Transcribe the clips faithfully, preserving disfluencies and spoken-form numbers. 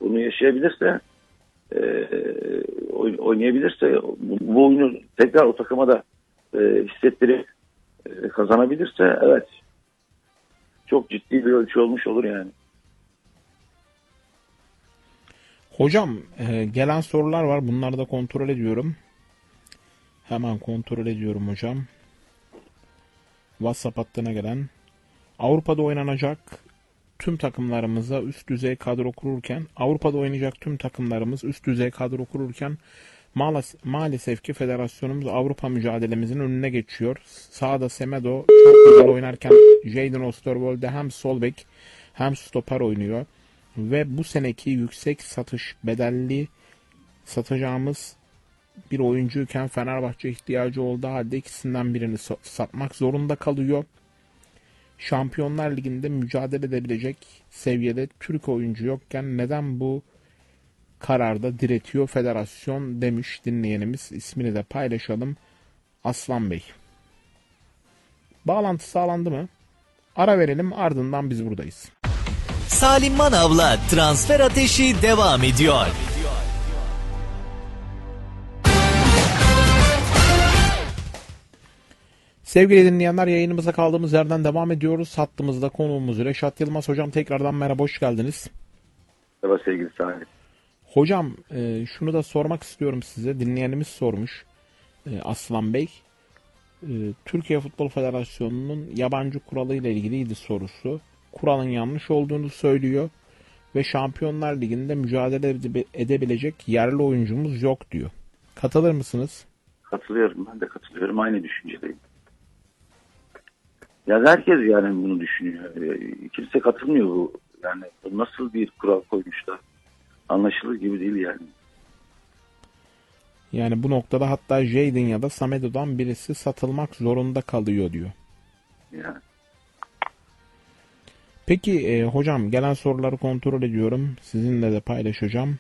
bunu yaşayabilirse, e, oynayabilirse, bu, bu oyunu tekrar o takıma da e, hissettirip e, kazanabilirse, evet, çok ciddi bir ölçü olmuş olur yani. Hocam e, gelen sorular var. Bunları da kontrol ediyorum. Hemen kontrol ediyorum hocam. WhatsApp hattına gelen. Avrupa'da oynanacak tüm takımlarımıza üst düzey kadro kururken, Avrupa'da oynayacak tüm takımlarımız üst düzey kadro kururken maalesef, maalesef ki federasyonumuz Avrupa mücadelemizin önüne geçiyor. Sağda Semedo çok güzel oynarken Jadon Osterwolde hem sol bek hem stoper oynuyor. Ve bu seneki yüksek satış bedelli satacağımız bir oyuncuyken Fenerbahçe ihtiyacı olduğu halde ikisinden birini satmak zorunda kalıyor. Şampiyonlar Ligi'nde mücadele edebilecek seviyede Türk oyuncu yokken neden bu kararda diretiyor federasyon demiş dinleyenimiz. İsmini de paylaşalım. Aslan Bey. Bağlantı sağlandı mı? Ara verelim, ardından biz buradayız. Salim Manav'la Transfer Ateşi devam ediyor. Sevgili dinleyenler, yayınımıza kaldığımız yerden devam ediyoruz. Hattımızda konuğumuz Reşat Yılmaz. Hocam tekrardan merhaba, hoş geldiniz. Merhaba sevgili Salim. Hocam e, şunu da sormak istiyorum size. Dinleyenimiz sormuş. E, Aslan Bey. E, Türkiye Futbol Federasyonu'nun yabancı kuralı ile ilgiliydi sorusu. Kuralın yanlış olduğunu söylüyor. Ve Şampiyonlar Ligi'nde mücadele edebilecek yerli oyuncumuz yok diyor. Katılır mısınız? Katılıyorum. Ben de katılıyorum. Aynı düşüncedeyim. Ya herkes yani bunu düşünüyor. Kimse katılmıyor bu. Yani bu nasıl bir kural koymuşlar? Anlaşılır gibi değil yani. Yani bu noktada hatta Jadon ya da Samedo'dan birisi satılmak zorunda kalıyor diyor. Yani. Peki e, hocam gelen soruları kontrol ediyorum. Sizinle de paylaşacağım.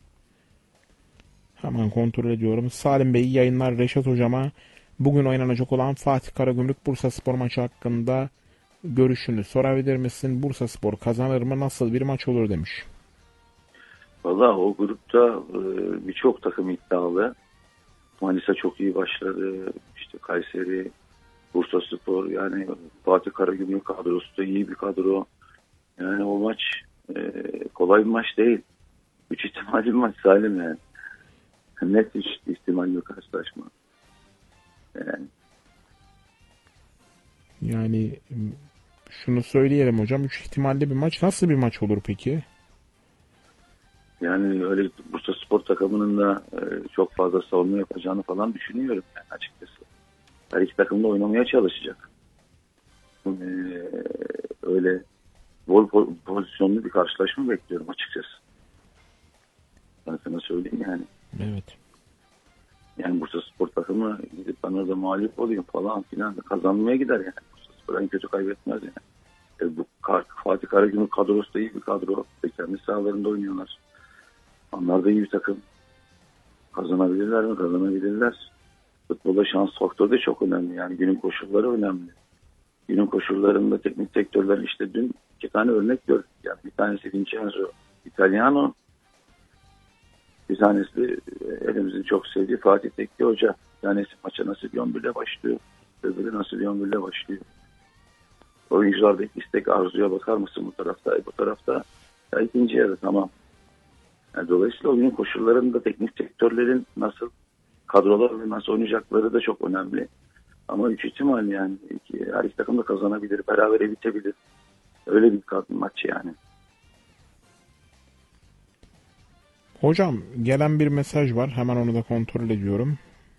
Hemen kontrol ediyorum. Salim Bey yayınlar. Reşat hocama bugün oynanacak olan Fatih Karagümrük Bursaspor maçı hakkında görüşünü sorabilir misin? Bursaspor kazanır mı? Nasıl bir maç olur demiş. Valla o grupta e, birçok takım iddialı. Manisa çok iyi başladı. İşte Kayseri, Bursaspor, yani Fatih Karagümrük kadrosu da iyi bir kadro. Yani o maç e, kolay bir maç değil. Üç ihtimalli bir maç Salim yani. Net üç ihtimalli bir karşılaşma. Yani. Yani şunu söyleyelim hocam. Üç ihtimalli bir maç. Nasıl bir maç olur peki? Yani öyle Bursaspor takımının da e, çok fazla savunma yapacağını falan düşünüyorum yani açıkçası. Her iki takım da oynamaya çalışacak. E, öyle bol pozisyonlu bir karşılaşma bekliyorum açıkçası. Ben sana söyleyeyim yani. Evet. Yani Bursaspor takımı gidip bana da mağlup oluyor falan filan, kazanmaya gider yani. Bursaspor en kötü kaybetmez yani. E, bu Fatih Karagümrük kadrosu da iyi bir kadro. Ve kendi sahalarında oynuyorlar. Onlar da iyi bir takım. Kazanabilirler mi? Kazanabilirler. Futbolda şans faktörü de çok önemli. Yani günün koşulları önemli. Günün koşullarında teknik direktörler, işte dün iki tane örnek gördük. Yani bir tanesi Vincenzo Italiano, bir tanesi elimizin çok sevdiği Fatih Tekke Hoca. Bir tanesi maça nasıl bir on birle başlıyor, öbürü nasıl bir on birle başlıyor. Oyunculardaki istek, arzuya bakar mısın bu tarafta? Bu tarafta ya ikinci yarı tamam. Yani dolayısıyla oyunun koşullarında teknik direktörlerin nasıl kadrolar ve nasıl oynayacakları da çok önemli. Ama üç ihtimal yani. İki, her iki takım da kazanabilir, berabere bitebilir. Öyle bir maç yani. Hocam gelen bir mesaj var. Hemen onu da kontrol ediyorum.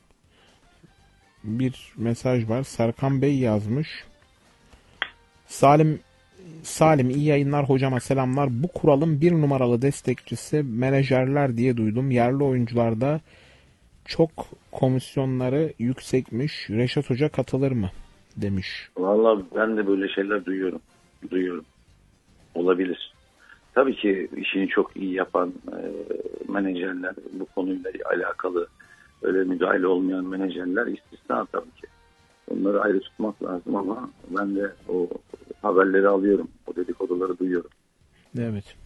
Bir mesaj var. Serkan Bey yazmış. Salim Salim iyi yayınlar hocama selamlar. Bu kuralın bir numaralı destekçisi menajerler diye duydum. Yerli oyuncularda çok komisyonları yüksekmiş. Reşat Hoca katılır mı? Demiş. Vallahi ben de böyle şeyler duyuyorum. Duyuyorum. Olabilir. Tabii ki işini çok iyi yapan e, menajerler, bu konuyla alakalı öyle müdahale olmayan menajerler istisna tabii ki. Onları ayrı tutmak lazım ama ben de o haberleri alıyorum. O dedikoduları duyuyorum. Evet.